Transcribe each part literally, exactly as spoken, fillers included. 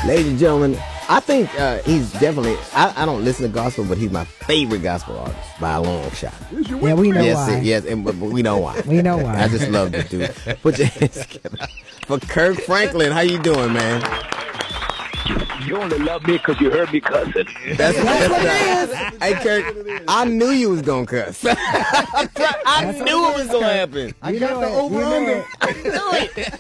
Ladies and gentlemen, I think uh, he's definitely, I, I don't listen to gospel, but he's my favorite gospel artist by a long shot. Yeah, we know yes, why. It, yes, and, but we know why. We know why. I just love this dude. Put your hands together for Kirk Franklin. How you doing, man? You only love me because you heard me cussing. That's, that's what it is. Hey, Kirk, I knew you was going to cuss. I knew it was going to happen. I got the over-under. I knew it.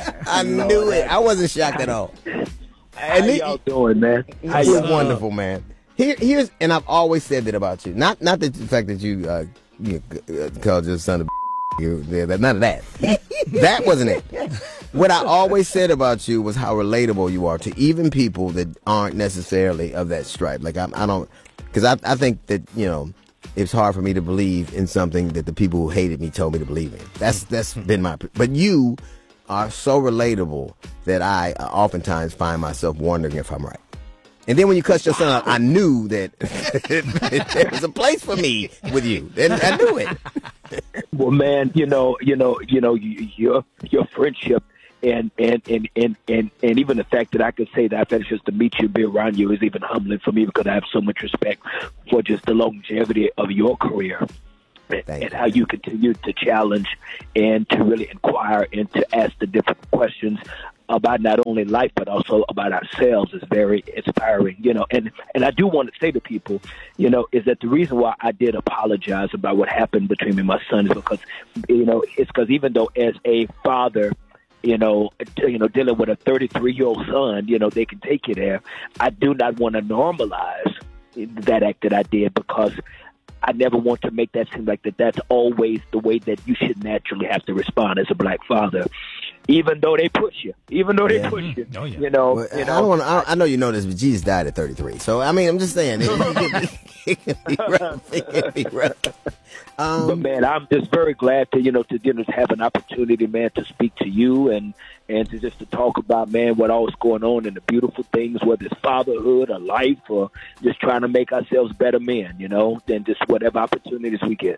I knew it. I wasn't shocked at all. How y'all doing, man? How You're y'all wonderful, man. Here, here's, and I've always said that about you. Not, not the fact that you, uh, you uh, called your son a you, none of that. That wasn't it. What I always said about you was how relatable you are to even people that aren't necessarily of that stripe. Like I, I don't, because I, I think that you know, it's hard for me to believe in something that the people who hated me told me to believe in. That's that's been my. But you are so relatable that I uh, oftentimes find myself wondering if I'm right. And then when you cussed your son out, I knew that there was a place for me with you. And I knew it. Well, man, you know, you know, you know, your your friendship and and, and, and, and and even the fact that I could say that I've had just to meet you, be around you, is even humbling for me because I have so much respect for just the longevity of your career. And, and how you continue to challenge and to really inquire and to ask the different questions about not only life but also about ourselves is very inspiring, you know. And and I do want to say to people, you know, is that the reason why I did apologize about what happened between me and my son is because, you know, it's because even though as a father, you know, you know, dealing with a thirty-three-year-old son, you know, they can take you there. I do not want to normalize that act that I did because I never want to make that seem like that that's always the way that you should naturally have to respond as a black father, even though they push you, even though they Yeah. push you. Oh, yeah. You know, Well, you I know. don't want. I, I know you know this, but Jesus died at thirty-three. So I mean, I'm just saying it, it, can, be, it can be rough. It can be rough. Um, But man, I'm just very glad to you know to you know, to have an opportunity, man, to speak to you and and to just to talk about, man, what all is going on and the beautiful things, whether it's fatherhood or life or just trying to make ourselves better men, you know, than just whatever opportunities we get.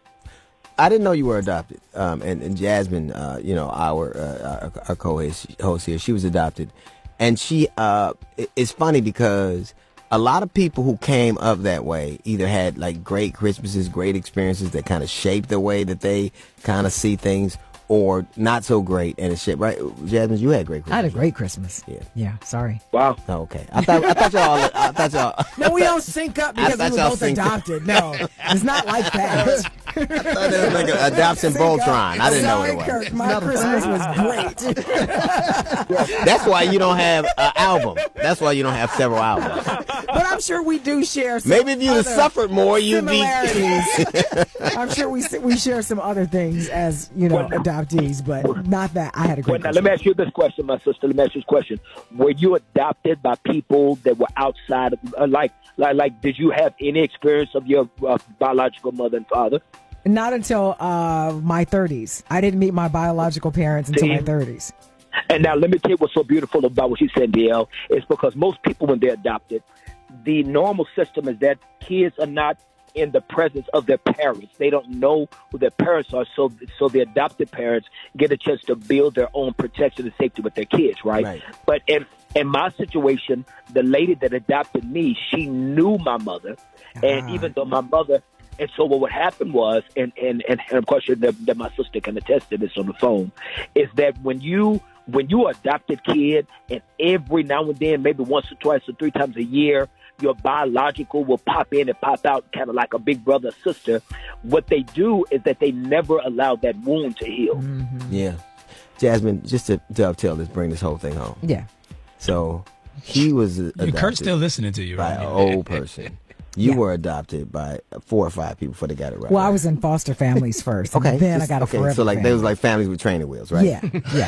I didn't know you were adopted. Um, and, and Jasmine, uh, you know, our uh, our, our co-host host here, she was adopted, and she. Uh, it, it's funny because a lot of people who came up that way either had like great Christmases, great experiences that kind of shaped the way that they kind of see things, or not so great and it's shaped. Right, Jasmine, you had great Christmas. I had a great Christmas. Yeah. Yeah, sorry. Wow. Oh, okay. I thought I thought y'all. I thought y'all. No, we don't sync up because I we were thought y'all both synced up. adopted. No, it's not like that. I thought it was like an adoption Voltron. I didn't know what it was. Sorry, Kirk, my Christmas was great. That's why you don't have an album. That's why you don't have several albums. But I'm sure we do share some Maybe if you'd have other suffered more, you'd be. similarities. I'm sure we we share some other things as, you know, adoptees, but not that. I had a Well, great now, let me ask you this question, my sister. Let me ask you this question. Were you adopted by people that were outside of, uh, like, like, like, did you have any experience of your uh, biological mother and father? Not until uh, my thirties. I didn't meet my biological parents until my thirties. And now let me tell you what's so beautiful about what you said, D L. It's because most people, when they're adopted, the normal system is that kids are not in the presence of their parents. They don't know who their parents are, so so the adopted parents get a chance to build their own protection and safety with their kids, right? Right. But in in my situation, the lady that adopted me, she knew my mother, and Ah. even though my mother, and so what would happen was, and and and, and of course that, that my sister can attest to this on the phone, is that when you when you are adopted kid, and every now and then, maybe once or twice or three times a year, your biological will pop in and pop out, kind of like a big brother or sister. What they do is that they never allow that wound to heal. Mm-hmm. Yeah. Jasmine, just to dovetail this, bring this whole thing home. Yeah. So he was adopted Kurt's still listening to you, by right? an old person. You Yeah. were adopted by four or five people before they got it right. Well, I was in foster families first. okay. And then I just- got a okay. forever So like family. they was like families with training wheels, right? Yeah, yeah.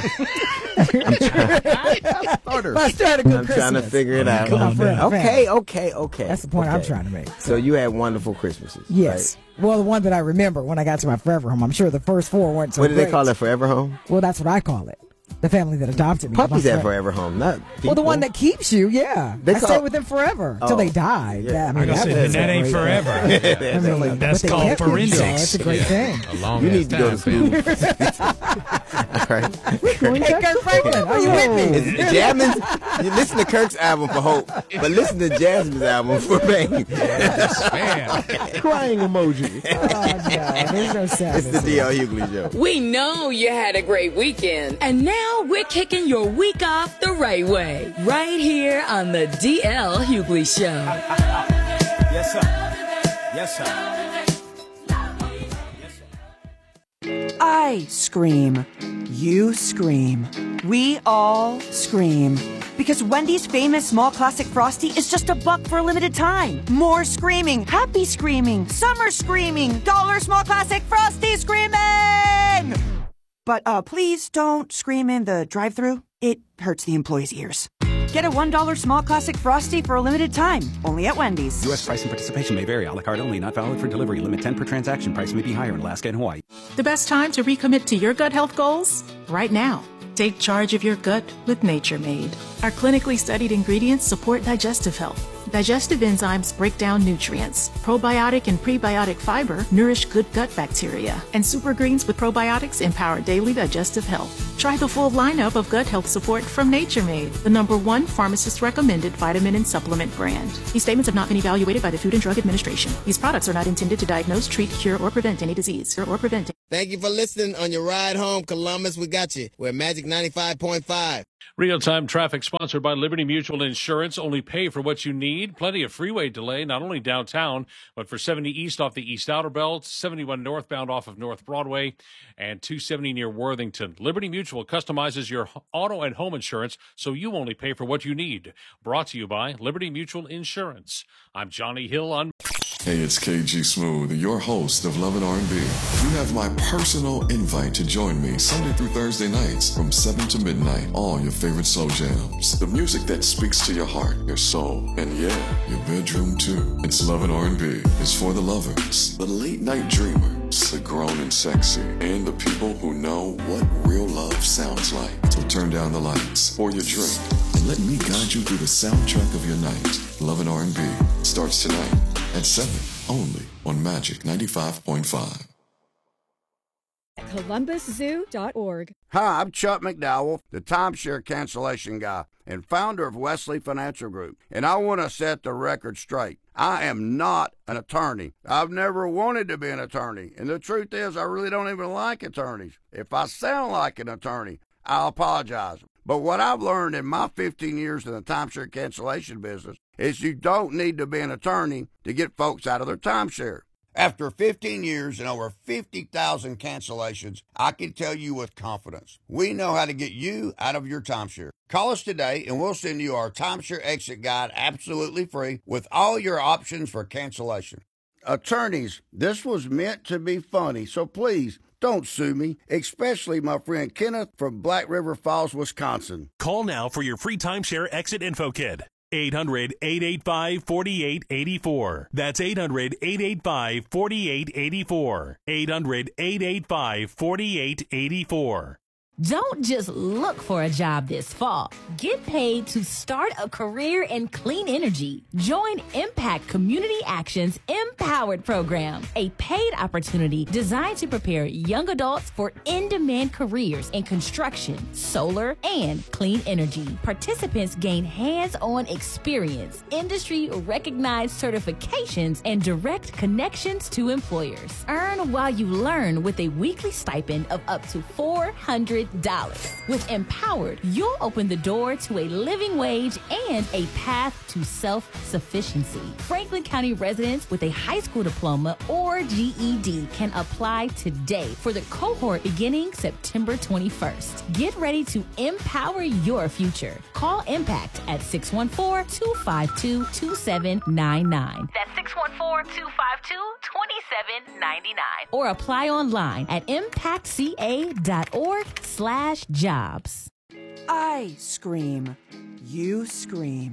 Starter. But I still had a good I'm Christmas. trying to figure it out. Come on, forever Okay, family. okay, okay. That's the point I'm okay. trying to make. So you had wonderful Christmases. Yes. Well, the one that I remember when I got to my forever home. I'm sure the first four weren't so What do they great. call it? Forever home? Well, that's what I call it. The family that adopted me. Puppies My have friend. forever home, not people. Well, the one that keeps you, yeah. They I call- stayed with them forever until Oh. they died. Yeah. That, I I mean, gonna that say, was then that a ain't great forever. thing. I mean, That's but they called kept you, so forensics. It's a great Yeah. thing. A long You ass need to go to time, school. All right. Hey, Kirk Franklin, are you with me? It's Jasmine's, you listen to Kirk's album for hope, but listen to Jasmine's album for pain. Man. Crying emoji. Oh, no, there's no sadness. It's the D L Hughley Show. We know you had a great weekend, and now we're kicking your week off the right way, right here on the D L Hughley Show. Yes, sir. Yes, sir. I scream. You scream. We all scream. Because Wendy's famous small classic Frosty is just a buck for a limited time. More screaming, happy screaming, summer screaming, dollar small classic Frosty screaming! But uh, please don't scream in the drive-thru. It hurts the employees' ears. Get a one dollar small classic Frosty for a limited time, only at Wendy's. U S price and participation may vary. A la carte only. Not valid for delivery. Limit ten per transaction. Price may be higher in Alaska and Hawaii. The best time to recommit to your gut health goals? Right now. Take charge of your gut with Nature Made. Our clinically studied ingredients support digestive health. Digestive enzymes break down nutrients. Probiotic and prebiotic fiber nourish good gut bacteria. And super greens with probiotics empower daily digestive health. Try the full lineup of gut health support from Nature Made, the number one pharmacist-recommended vitamin and supplement brand. These statements have not been evaluated by the Food and Drug Administration. These products are not intended to diagnose, treat, cure, or prevent any disease or prevent. Thank you for listening on your ride home, Columbus. We got you. We're Magic ninety-five point five. Real-time traffic sponsored by Liberty Mutual Insurance. Only pay for what you need. Plenty of freeway delay, not only downtown, but for seventy East off the East Outer Belt, seventy-one northbound off of North Broadway, and two seventy near Worthington. Liberty Mutual customizes your auto and home insurance, so you only pay for what you need. Brought to you by Liberty Mutual Insurance. I'm Johnny Hill on... Hey, it's K G Smooth, your host of Love and R and B. You have my personal invite to join me Sunday through Thursday nights from seven to midnight. All your favorite soul jams. The music that speaks to your heart, your soul, and yeah, your bedroom too. It's Love and R and B. It's for the lovers, the late night dreamers, the grown and sexy, and the people who know what real love sounds like. So turn down the lights, pour your drink, and let me guide you through the soundtrack of your night. Love and R and B starts tonight at seven, only on Magic ninety-five point five. Columbus Zoo dot org. Hi, I'm Chuck McDowell, the timeshare cancellation guy and founder of Wesley Financial Group, and I want to set the record straight. I am not an attorney. I've never wanted to be an attorney, and the truth is I really don't even like attorneys. If I sound like an attorney, I'll apologize. But what I've learned in my fifteen years in the timeshare cancellation business is you don't need to be an attorney to get folks out of their timeshare. After fifteen years and over fifty thousand cancellations, I can tell you with confidence, we know how to get you out of your timeshare. Call us today and we'll send you our timeshare exit guide absolutely free with all your options for cancellation. Attorneys, this was meant to be funny, so please don't sue me, especially my friend Kenneth from Black River Falls, Wisconsin. Call now for your free timeshare exit info kit. eight hundred, eight eight five, four eight eight four. That's eight hundred, eight eight five, four eight eight four. eight hundred, eight eight five, four eight eight four. Don't just look for a job this fall. Get paid to start a career in clean energy. Join Impact Community Action's Empowered program, a paid opportunity designed to prepare young adults for in-demand careers in construction, solar, and clean energy. Participants gain hands-on experience, industry-recognized certifications, and direct connections to employers. Earn while you learn with a weekly stipend of up to four hundred dollars. With Empowered, you'll open the door to a living wage and a path to self-sufficiency. Franklin County residents with a high school diploma or G E D can apply today for the cohort beginning September twenty-first. Get ready to empower your future. Call Impact at six one four, two five two, two seven nine nine. That's six one four, two five two, two seven nine nine. Or apply online at impact c a dot org slash jobs. I scream. You scream.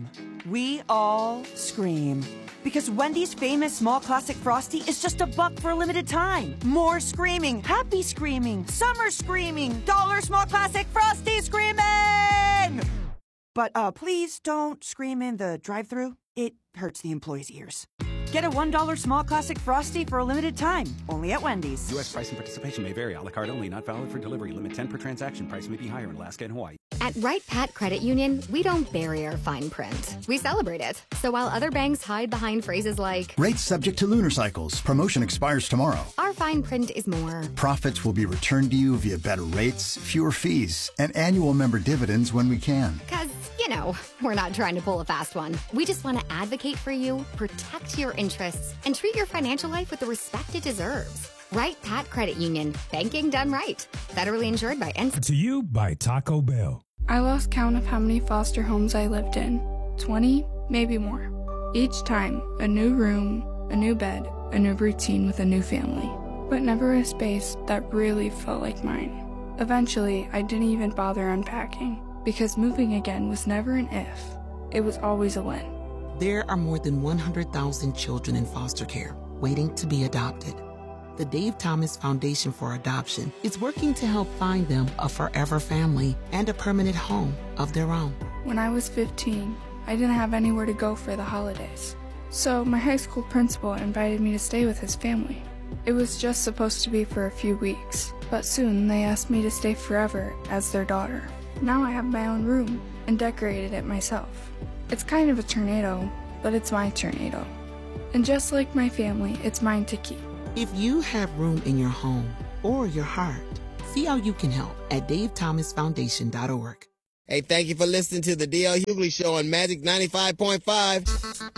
We all scream. Because Wendy's famous small classic Frosty is just a buck for a limited time. More screaming, happy screaming, summer screaming, dollar small classic Frosty screaming! But uh, please don't scream in the drive-thru. It hurts the employees' ears. Get a one dollar small classic Frosty for a limited time, only at Wendy's. U S price and participation may vary. A la carte only, not valid for delivery. Limit ten per transaction. Price may be higher in Alaska and Hawaii. At Wright Pat Credit Union, we don't bury our fine print. We celebrate it. So while other banks hide behind phrases like, rates subject to lunar cycles. Promotion expires tomorrow. our fine print is more. Profits will be returned to you via better rates, fewer fees, and annual member dividends when we can. Because, you know, we're not trying to pull a fast one. We just want to advocate for you, protect your interests, and treat your financial life with the respect it deserves. Wright Pat Credit Union. Banking done right. Federally insured by N C. To you by Taco Bell. I lost count of how many foster homes I lived in. twenty, maybe more. Each time, a new room, a new bed, a new routine with a new family. But never a space that really felt like mine. Eventually, I didn't even bother unpacking, because moving again was never an if. It was always a when. There are more than one hundred thousand children in foster care waiting to be adopted. The Dave Thomas Foundation for Adoption is working to help find them a forever family and a permanent home of their own. When I was fifteen, I didn't have anywhere to go for the holidays. So my high school principal invited me to stay with his family. It was just supposed to be for a few weeks, but soon they asked me to stay forever as their daughter. Now I have my own room and decorated it myself. It's kind of a tornado, but it's my tornado. And just like my family, it's mine to keep. If you have room in your home or your heart, see how you can help at dave thomas foundation dot org. Hey, thank you for listening to the D L Hughley Show on Magic ninety-five point five.